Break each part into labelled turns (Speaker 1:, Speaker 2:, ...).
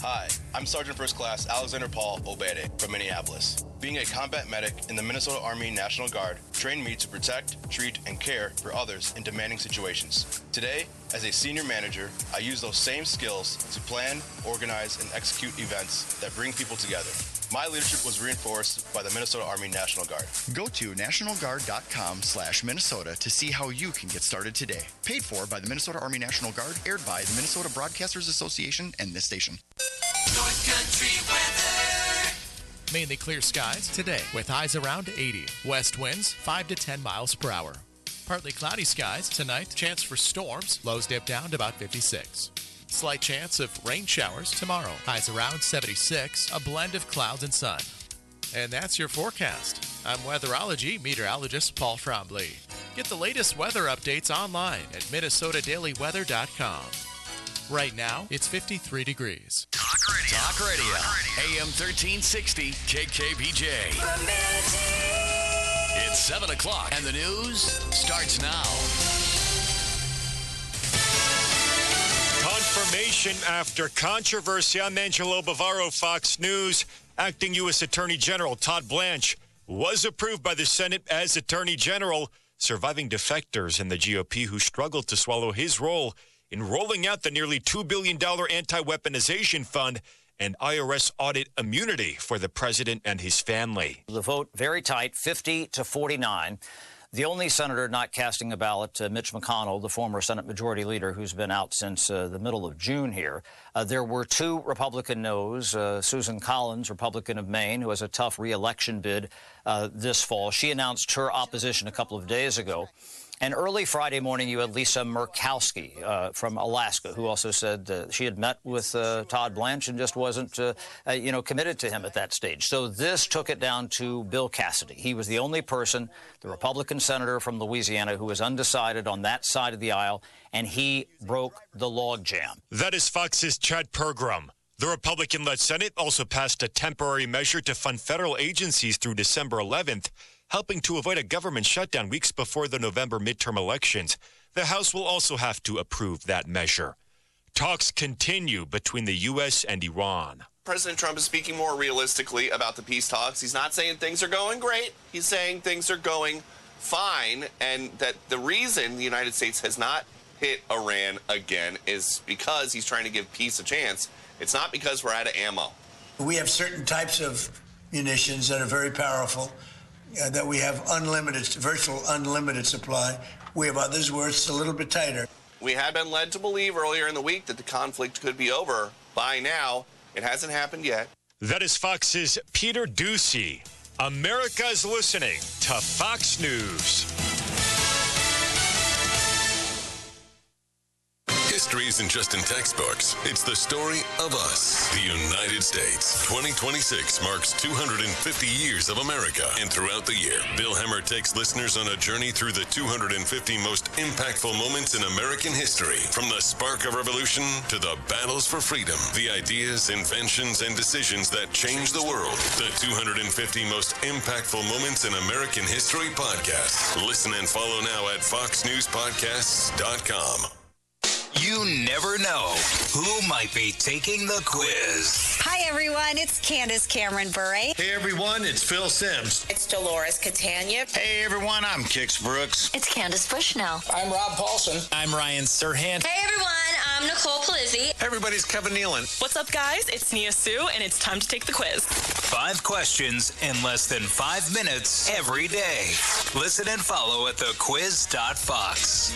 Speaker 1: Hi, I'm Sergeant First Class Alexander Paul Obede from Minneapolis. Being a combat medic in the Minnesota Army National Guard trained me to protect, treat, and care for others in demanding situations. Today, as a senior manager, I use those same skills to plan, organize, and execute events that bring people together. My leadership was reinforced by the Minnesota Army National Guard.
Speaker 2: Go to nationalguard.com/Minnesota to see how you can get started today. Paid for by the Minnesota Army National Guard, aired by the Minnesota Broadcasters Association and this station.
Speaker 3: North Country weather.
Speaker 4: Mainly clear skies today with highs around 80. West winds 5 to 10 miles per hour. Partly cloudy skies tonight. Chance for storms. Lows dip down to about 56. Slight chance of rain showers tomorrow. Highs around 76. A blend of clouds and sun. And that's your forecast. I'm weatherology meteorologist Paul Trombley. Get the latest weather updates online at minnesotadailyweather.com. Right now, it's 53 degrees.
Speaker 3: Talk Radio. AM 1360 KKBJ. It's 7 o'clock and the news starts now.
Speaker 5: Confirmation after controversy. I'm Angelo Bavaro, Fox News. Acting U.S. Attorney General Todd Blanche was approved by the Senate as Attorney General, surviving defectors in the GOP who struggled to swallow his role in rolling out the nearly $2 billion anti-weaponization fund and IRS audit immunity for the president and his family.
Speaker 6: The vote very tight, 50 to 49. The only senator not casting a ballot, Mitch McConnell, the former Senate Majority Leader who's been out since the middle of June here. There were two Republican noes. Susan Collins, Republican of Maine, who has a tough re-election bid this fall. She announced her opposition a couple of days ago. And early Friday morning, you had Lisa Murkowski from Alaska, who also said she had met with Todd Blanche and just wasn't, committed to him at that stage. So this took it down to Bill Cassidy. He was the only person, the Republican senator from Louisiana, who was undecided on that side of the aisle, and he broke the logjam.
Speaker 5: That is Fox's Chad Pergram. The Republican-led Senate also passed a temporary measure to fund federal agencies through December 11th, helping to avoid a government shutdown weeks before the November midterm elections. The House will also have to approve that measure. Talks continue between the U.S. and Iran.
Speaker 7: President Trump is speaking more realistically about the peace talks. He's not saying things are going great. He's saying things are going fine, and that the reason the United States has not hit Iran again is because he's trying to give peace a chance. It's not because we're out of ammo.
Speaker 8: We have certain types of munitions that are very powerful, that we have virtual unlimited supply. We have others where it's a little bit tighter.
Speaker 7: We had been led to believe earlier in the week that the conflict could be over by now. It hasn't happened yet.
Speaker 5: That is Fox's Peter Doocy. America's listening to Fox News.
Speaker 9: History isn't just in textbooks. It's the story of us, the United States. 2026 marks 250 years of America. And throughout the year, Bill Hemmer takes listeners on a journey through the 250 most impactful moments in American history. From the spark of revolution to the battles for freedom, the ideas, inventions, and decisions that changed the world. The 250 most impactful moments in American history podcast. Listen and follow now at foxnewspodcasts.com.
Speaker 3: You never know who might be taking the quiz.
Speaker 10: Hi, everyone. It's Candace Cameron Bure.
Speaker 11: Hey, everyone. It's Phil Sims.
Speaker 12: It's Dolores Catania.
Speaker 11: Hey, everyone. I'm Kix Brooks.
Speaker 13: It's Candace Bushnell.
Speaker 14: I'm Rob Paulson.
Speaker 15: I'm Ryan Serhant.
Speaker 16: Hey, everyone. I'm Nicole Palizzi.
Speaker 17: Hey, everybody's Kevin Nealon.
Speaker 18: What's up, guys? It's Nia Sue, and it's time to take the quiz.
Speaker 3: 5 questions in less than 5 minutes every day. Listen and follow at thequiz.fox.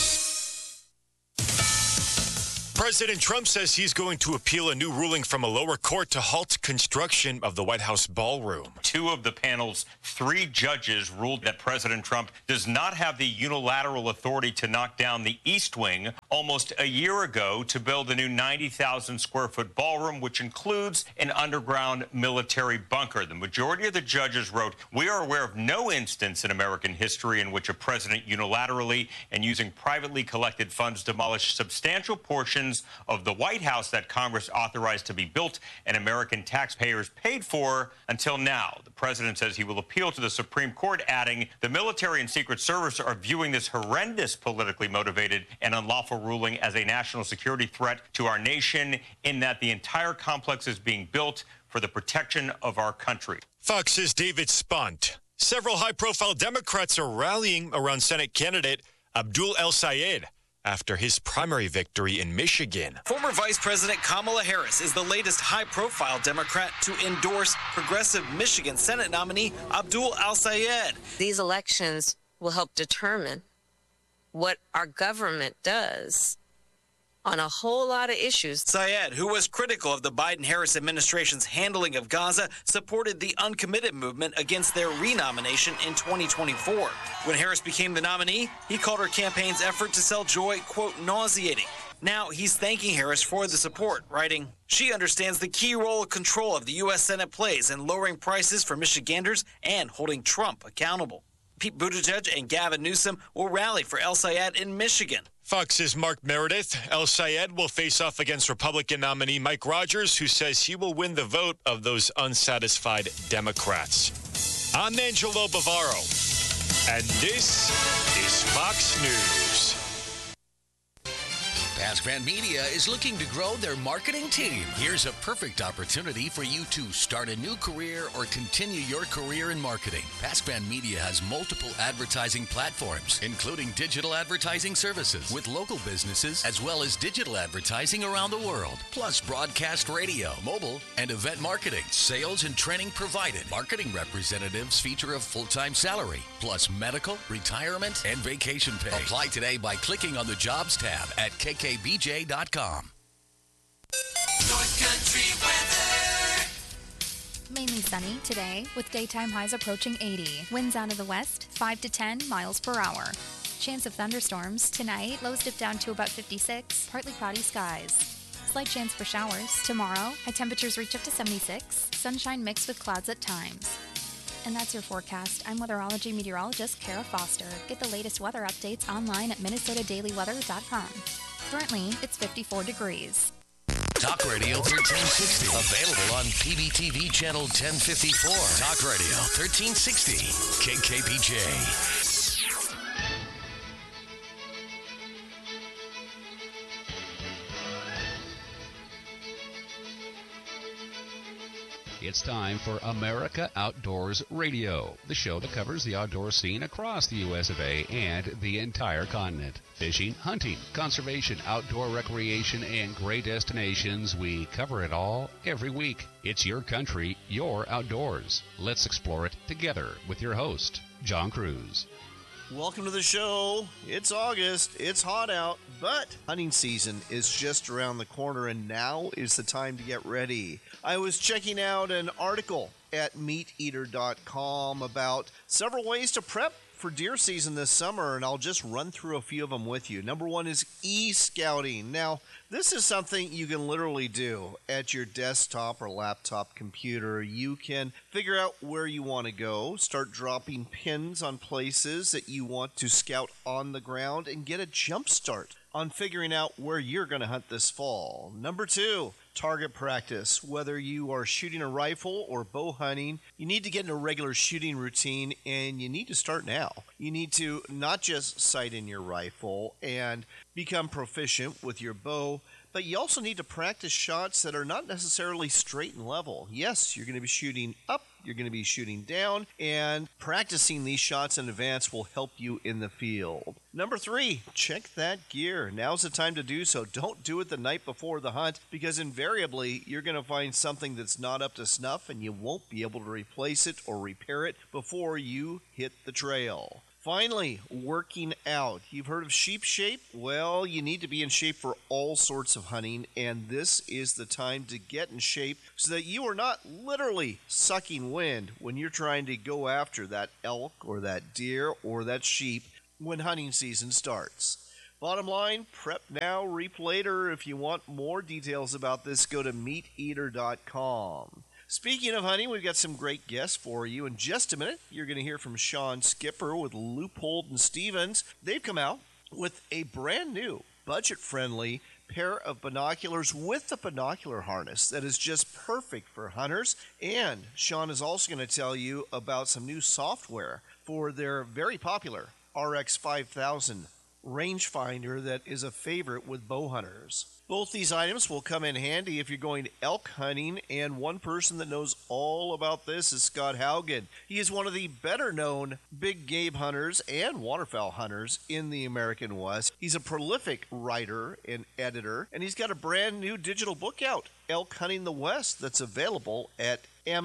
Speaker 5: President Trump says he's going to appeal a new ruling from a lower court to halt construction of the White House ballroom.
Speaker 19: 2 of the panel's 3 judges ruled that President Trump does not have the unilateral authority to knock down the East Wing almost a year ago to build a new 90,000-square-foot ballroom, which includes an underground military bunker. The majority of the judges wrote, "We are aware of no instance in American history in which a president unilaterally and using privately collected funds demolished substantial portions portions of the White House that Congress authorized to be built and American taxpayers paid for until now. The president says he will appeal to the Supreme Court, adding the military and Secret Service are viewing this horrendous politically motivated and unlawful ruling as a national security threat to our nation, in that the entire complex is being built for the protection of our country.
Speaker 5: Fox's David Spunt. Several high-profile Democrats are rallying around Senate candidate Abdul El-Sayed after his primary victory in Michigan.
Speaker 12: Former Vice President Kamala Harris is the latest high-profile Democrat to endorse progressive Michigan Senate nominee Abdul El-Sayed.
Speaker 13: These elections will help determine what our government does on a whole lot of issues.
Speaker 12: Sayed, who was critical of the Biden-Harris administration's handling of Gaza, supported the uncommitted movement against their renomination in 2024. When Harris became the nominee, he called her campaign's effort to sell joy, quote, nauseating. Now he's thanking Harris for the support, writing, "She understands the key role of control of the U.S. Senate plays in lowering prices for Michiganders and holding Trump accountable." Pete Buttigieg and Gavin Newsom will rally for El-Sayed in Michigan.
Speaker 5: Fox's Mark Meredith. El-Sayed will face off against Republican nominee Mike Rogers, who says he will win the vote of those unsatisfied Democrats. I'm Angelo Bavaro, and this is Fox News.
Speaker 14: PaskVan Media is looking to grow their marketing team. Here's a perfect opportunity for you to start a new career or continue your career in marketing. PaskVan Media has multiple advertising platforms, including digital advertising services with local businesses, as well as digital advertising around the world, plus broadcast radio, mobile, and event marketing. Sales and training provided. Marketing representatives feature a full-time salary, plus medical, retirement, and vacation pay. Apply today by clicking on the Jobs tab at kkbj.com.
Speaker 15: North Country weather.
Speaker 17: Mainly sunny today with daytime highs approaching 80. Winds out of the west, 5 to 10 miles per hour. Chance of thunderstorms tonight. Lows dip down to about 56. Partly cloudy skies. Slight chance for showers. Tomorrow, high temperatures reach up to 76. Sunshine mixed with clouds at times. And that's your forecast. I'm weatherology meteorologist Kara Foster. Get the latest weather updates online at minnesotadailyweather.com. Currently, it's 54 degrees.
Speaker 14: Talk Radio 1360. Available on PBTV Channel 1054. Talk Radio 1360. KKBJ.
Speaker 20: It's time for America Outdoors Radio, the show that covers the outdoor scene across the U.S. of A. and the entire continent. Fishing, hunting, conservation, outdoor recreation, and great destinations. We cover it all every week. It's your country, your outdoors. Let's explore it together with your host, John Cruz.
Speaker 21: Welcome to the show. It's August. It's hot out, but hunting season is just around the corner, and now is the time to get ready. I was checking out an article at MeatEater.com about several ways to prep for deer season this summer, and I'll just run through a few of them with you. Number one is e-scouting. Now, this is something you can literally do at your desktop or laptop computer. You can figure out where you want to go, start dropping pins on places that you want to scout on the ground, and get a jump start on figuring out where you're going to hunt this fall. Number two, target practice. Whether you are shooting a rifle or bow hunting, you need to get in a regular shooting routine, and you need to start now. You need to not just sight in your rifle and become proficient with your bow, but you also need to practice shots that are not necessarily straight and level. Yes, you're going to be shooting up, you're going to be shooting down, and practicing these shots in advance will help you in the field. Number three, check that gear. Now's the time to do so. Don't do it the night before the hunt, because invariably you're going to find something that's not up to snuff, and you won't be able to replace it or repair it before you hit the trail. Finally, working out. You've heard of sheep shape? Well, you need to be in shape for all sorts of hunting, and this is the time to get in shape so that you are not literally sucking wind when you're trying to go after that elk or that deer or that sheep when hunting season starts. Bottom line, prep now, reap later. If you want more details about this, go to MeatEater.com. Speaking of hunting, we've got some great guests for you. In just a minute, you're going to hear from Sean Skipper with Leupold & Stevens. They've come out with a brand new, budget-friendly pair of binoculars with the binocular harness that is just perfect for hunters. And Sean is also going to tell you about some new software for their very popular RX5000 rangefinder that is a favorite with bow hunters. Both these items will come in handy if you're going elk hunting, and one person that knows all about this is Scott Haugen. He is one of the better-known big game hunters and waterfowl hunters in the American West. He's a prolific writer and editor, and he's got a brand new digital book out, Elk Hunting the West, that's available at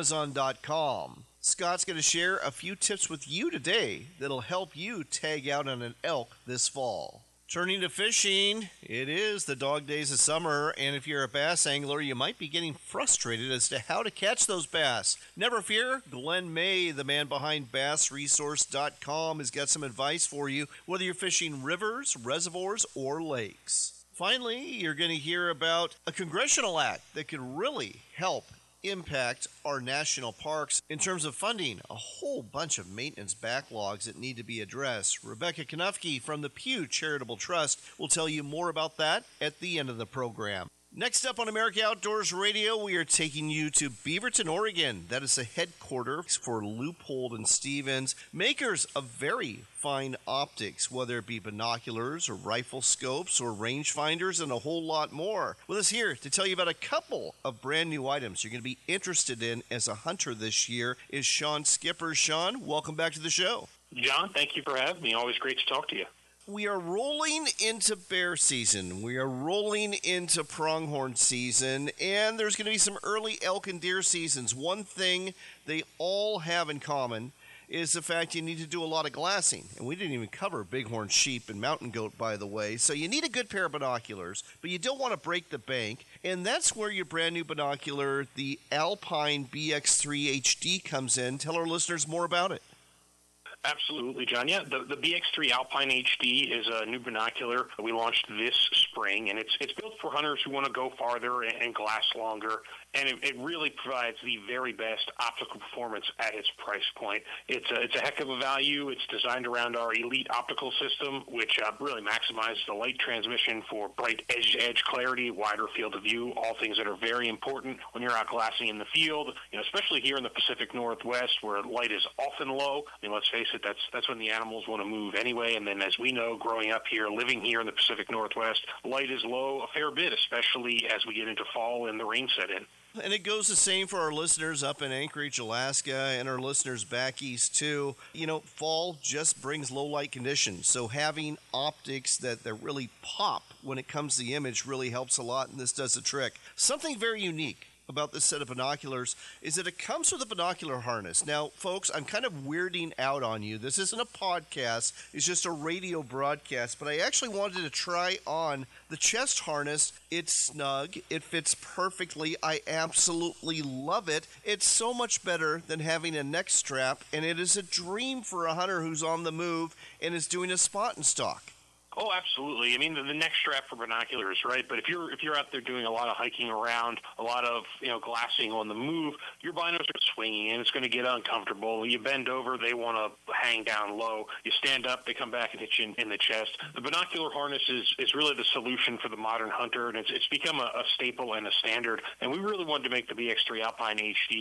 Speaker 21: Amazon.com. Scott's going to share a few tips with you today that'll help you tag out on an elk this fall. Turning to fishing, it is the dog days of summer, and if you're a bass angler, you might be getting frustrated as to how to catch those bass. Never fear, Glenn May, the man behind BassResource.com, has got some advice for you, whether you're fishing rivers, reservoirs, or lakes. Finally, you're going to hear about a congressional act that could really help impact our national parks in terms of funding a whole bunch of maintenance backlogs that need to be addressed. Rebecca Kanufke from the Pew Charitable Trust will tell you more about that at the end of the program. Next up on America Outdoors Radio, we are taking you to Beaverton, Oregon. That is the headquarters for Leupold and Stevens, makers of very fine optics, whether it be binoculars or rifle scopes or rangefinders and a whole lot more. With us here to tell you about a couple of brand new items you're going to be interested in as a hunter this year is Sean Skipper. Sean, welcome back to the show.
Speaker 1: John, thank you for having me. Always great to talk to you.
Speaker 21: We are rolling into bear season. We are rolling into pronghorn season, and there's going to be some early elk and deer seasons. One thing they all have in common is the fact you need to do a lot of glassing. And we didn't even cover bighorn sheep and mountain goat, by the way. So you need a good pair of binoculars, but you don't want to break the bank. And that's where your brand new binocular, the Alpine BX3 HD, comes in. Tell our listeners more about it.
Speaker 1: Absolutely, John. Yeah, the BX3 Alpine HD is a new binocular we launched this spring, and it's built for hunters who want to go farther and glass longer. And it really provides the very best optical performance at its price point. It's a heck of a value. It's designed around our Elite optical system, which really maximizes the light transmission for bright edge-to-edge clarity, wider field of view, all things that are very important when you're out glassing in the field, especially here in the Pacific Northwest where light is often low. I mean, let's face it, that's when the animals want to move anyway. And then as we know, growing up here, living here in the Pacific Northwest, light is low a fair bit, especially as we get into fall and the rain set in.
Speaker 21: And it goes the same for our listeners up in Anchorage, Alaska, and our listeners back east, too. Fall just brings low light conditions, so having optics that really pop when it comes to the image really helps a lot, and this does the trick. Something very unique about this set of binoculars is that it comes with a binocular harness. Now, folks, I'm kind of weirding out on you. This isn't a podcast. It's just a radio broadcast. But I actually wanted to try on the chest harness. It's snug. It fits perfectly. I absolutely love it. It's so much better than having a neck strap, and it is a dream for a hunter who's on the move and is doing a spot and stalk.
Speaker 1: Oh, absolutely. I mean, the neck strap for binoculars, right? But if you're out there doing a lot of hiking around, a lot of glassing on the move, your binos are swinging and it's going to get uncomfortable. You bend over, they want to hang down low. You stand up, they come back and hit you in the chest. The binocular harness is really the solution for the modern hunter, and it's become a staple and a standard. And we really wanted to make the BX3 Alpine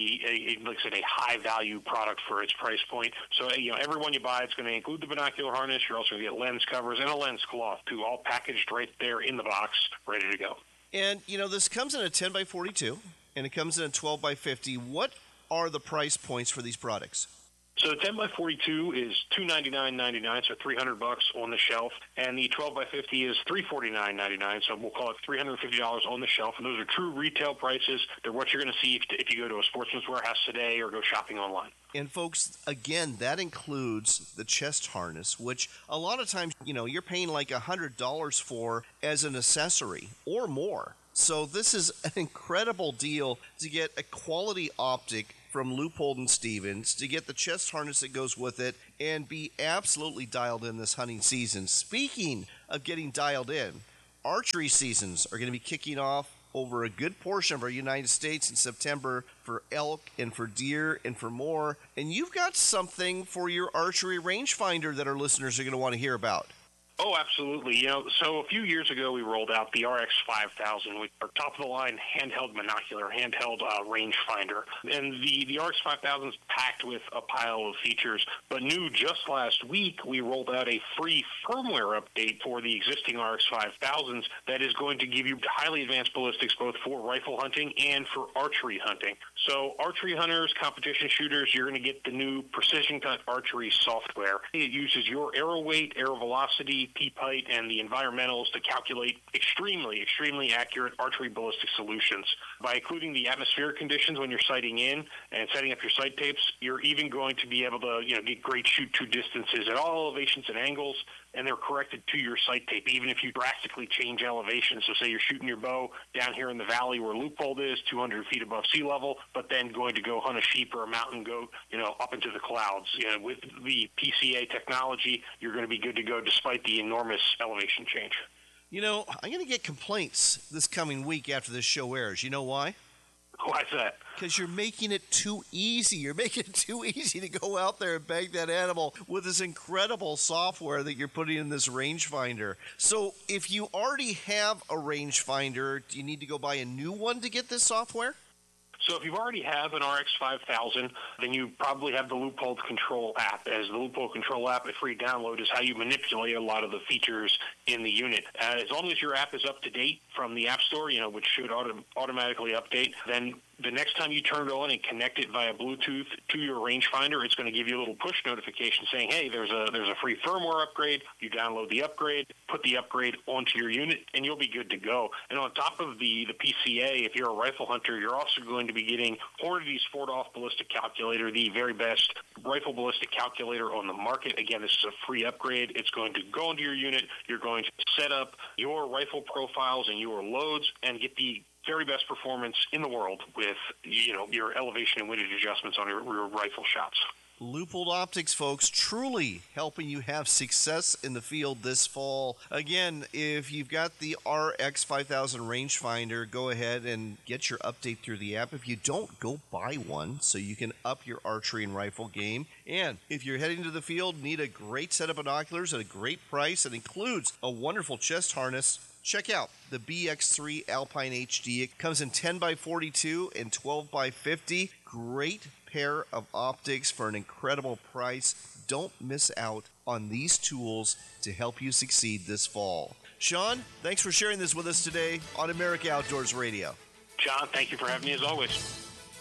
Speaker 1: HD, like I said, a high-value product for its price point. So every one you buy, it's going to include the binocular harness. You're also going to get lens covers and a lens cloth, too, all packaged right there in the box, ready to go.
Speaker 21: And, this comes in a 10x42, and it comes in a 12x50. What are the price points for these products?
Speaker 1: So the 10x42 is $299.99, so $300 on the shelf, and the 12x50 is $349.99, so we'll call it $350 on the shelf. And those are true retail prices. They're what you're going to see if you go to a Sportsman's Warehouse today or go shopping online.
Speaker 21: And folks, again, that includes the chest harness, which a lot of times, you're paying like $100 for as an accessory or more. So this is an incredible deal to get a quality optic from Leupold and Stevens, to get the chest harness that goes with it, and be absolutely dialed in this hunting season. Speaking of getting dialed in, archery seasons are going to be kicking off over a good portion of our United States in September for elk and for deer and for more. And you've got something for your archery rangefinder that our listeners are going to want to hear about.
Speaker 1: Oh, absolutely. So a few years ago, we rolled out the RX5000, which our top-of-the-line handheld binocular, handheld rangefinder. And the RX5000 is packed with a pile of features. But new just last week, we rolled out a free firmware update for the existing RX5000s that is going to give you highly advanced ballistics both for rifle hunting and for archery hunting. So archery hunters, competition shooters, you're going to get the new Precision Cut Archery software. It uses your arrow weight, arrow velocity, peep height, and the environmentals to calculate extremely accurate archery ballistic solutions. By including the atmospheric conditions when you're sighting in and setting up your sight tapes, you're even going to be able to get great shoot-to distances at all elevations and angles, and they're corrected to your sight tape, even if you drastically change elevation. So say you're shooting your bow down here in the valley where Loophole is, 200 feet above sea level, but then going to go hunt a sheep or a mountain goat, up into the clouds. With the PCA technology, you're going to be good to go despite the enormous elevation change.
Speaker 21: I'm going to get complaints this coming week after this show airs. You know why?
Speaker 1: Why's that?
Speaker 21: Because you're making it too easy. You're making it too easy to go out there and bag that animal with this incredible software that you're putting in this rangefinder. So if you already have a rangefinder, do you need to go buy a new one to get this software?
Speaker 1: So if you already have an RX5000, then you probably have the Loophole Control app. As the Loophole Control app, a free download, is how you manipulate a lot of the features in the unit. As long as your app is up to date from the App Store, which should automatically update, then the next time you turn it on and connect it via Bluetooth to your rangefinder, it's going to give you a little push notification saying, hey, there's a free firmware upgrade. You download the upgrade, put the upgrade onto your unit, and you'll be good to go. And on top of the PCA, if you're a rifle hunter, you're also going to be getting Hornady's Ford-Off Ballistic Calculator, the very best rifle ballistic calculator on the market. Again, this is a free upgrade. It's going to go into your unit. You're going to set up your rifle profiles and your loads and get the very best performance in the world with your elevation and windage adjustments on your rifle shots.
Speaker 21: Leupold Optics, folks, truly helping you have success in the field this fall. Again, if you've got the RX5000 rangefinder, go ahead and get your update through the app. If you don't, go buy one so you can up your archery and rifle game. And if you're heading to the field, need a great set of binoculars at a great price that includes a wonderful chest harness, check out the BX3 Alpine HD. It comes in 10x42 and 12x50. Great pair of optics for an incredible price. Don't miss out on these tools to help you succeed this fall. Sean, thanks for sharing this with us today on America Outdoors Radio.
Speaker 1: John, thank you for having me as always.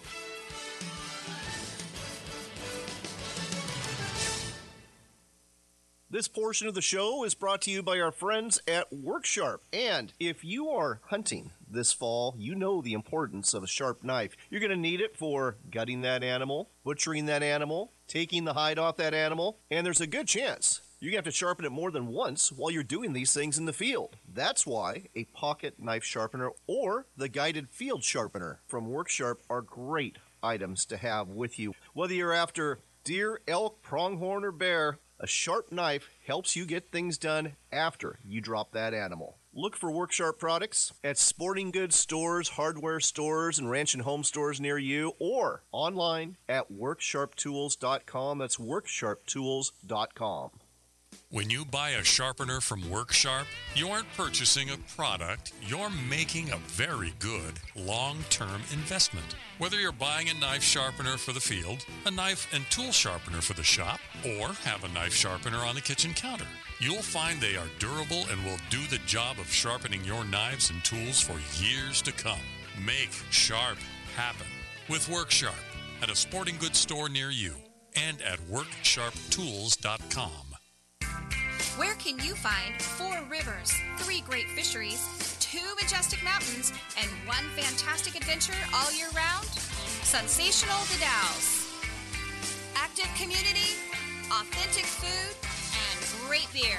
Speaker 21: This portion of the show is brought to you by our friends at WorkSharp. And if you are hunting this fall, you know the importance of a sharp knife. You're going to need it for gutting that animal, butchering that animal, taking the hide off that animal, and there's a good chance you're going to have to sharpen it more than once while you're doing these things in the field. That's why a pocket knife sharpener or the guided field sharpener from WorkSharp are great items to have with you. Whether you're after deer, elk, pronghorn, or bear, a sharp knife helps you get things done after you drop that animal. Look for WorkSharp products at sporting goods stores, hardware stores, and ranch and home stores near you, or online at WorkSharpTools.com. That's WorkSharpTools.com.
Speaker 2: When you buy a sharpener from WorkSharp, you aren't purchasing a product, you're making a very good long-term investment. Whether you're buying a knife sharpener for the field, a knife and tool sharpener for the shop, or have a knife sharpener on the kitchen counter, you'll find they are durable and will do the job of sharpening your knives and tools for years to come. Make sharp happen with WorkSharp at a sporting goods store near you and at WorkSharpTools.com.
Speaker 22: Where can you find 4 rivers, 3 great fisheries, 2 majestic mountains, and 1 fantastic adventure all year round? Sensational The Dalles. Active community, authentic food, and great beer.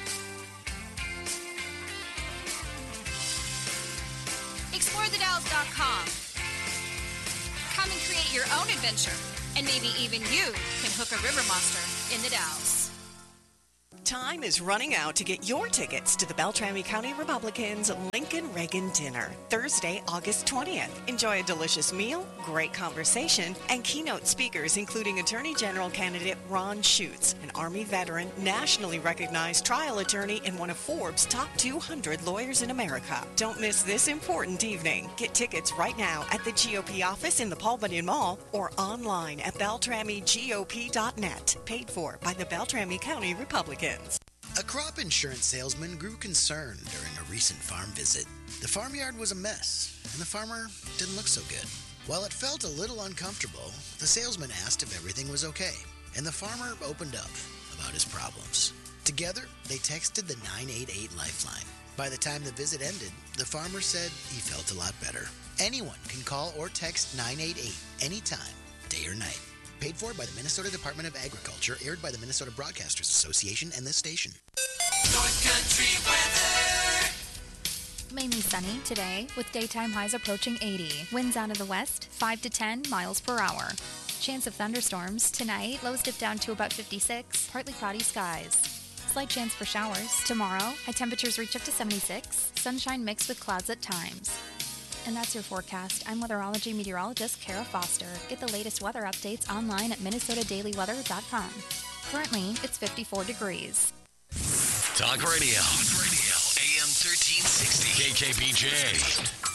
Speaker 22: ExploreTheDalles.com. Come and create your own adventure, and maybe even you can hook a river monster in the Dalles.
Speaker 4: Time is running out to get your tickets to the Beltrami County Republicans Lincoln Reagan Dinner, Thursday, August 20th. Enjoy a delicious meal, great conversation, and keynote speakers including Attorney General candidate Ron Schutz, an Army veteran, nationally recognized trial attorney, and one of Forbes' top 200 lawyers in America. Don't miss this important evening. Get tickets right now at the GOP office in the Paul Bunyan Mall or online at BeltramiGOP.net. Paid for by the Beltrami County Republicans.
Speaker 6: A crop insurance salesman grew concerned during a recent farm visit. The farmyard was a mess, and the farmer didn't look so good. While it felt a little uncomfortable, the salesman asked if everything was okay, and the farmer opened up about his problems. Together, they texted the 988 Lifeline. By the time the visit ended, the farmer said he felt a lot better. Anyone can call or text 988 anytime, day or night. Paid for by the Minnesota Department of Agriculture, aired by the Minnesota Broadcasters Association and this station.
Speaker 15: North Country weather.
Speaker 17: Mainly sunny today with daytime highs approaching 80. Winds out of the west, 5 to 10 miles per hour. Chance of thunderstorms tonight, lows dip down to about 56, partly cloudy skies. Slight chance for showers. Tomorrow, high temperatures reach up to 76, sunshine mixed with clouds at times. And that's your forecast. I'm weatherology meteorologist Kara Foster. Get the latest weather updates online at minnesotadailyweather.com. Currently, it's 54 degrees.
Speaker 14: Talk Radio. AM 1360. KKBJ.